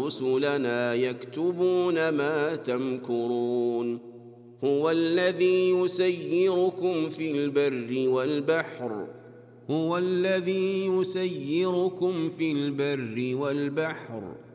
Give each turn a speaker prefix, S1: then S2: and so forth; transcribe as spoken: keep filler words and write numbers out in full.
S1: رسلنا يكتبون ما تمكرون هو الذي يسيركم في البر والبحر هو الذي يسيركم في البر والبحر